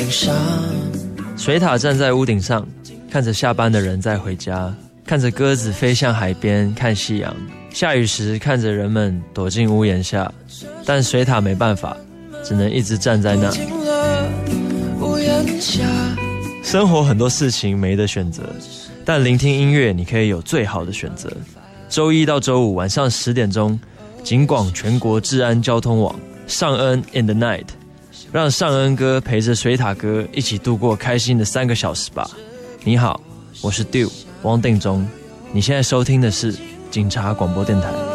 上。 水獭站在屋顶上，看着下班的人在回家，看着鸽子飞向海边看夕阳。下雨时看着人们躲进屋檐下，但水獭没办法，只能一直站在那。生活很多事情没得选择，但聆听音乐你可以有最好的选择。周一到周五晚上10点钟，警广全国治安交通网，尚恩 in the night， 让尚恩哥陪着水獭哥一起度过开心的3个小时吧。你好，我是 Dew 汪定中，你现在收听的是警察广播电台。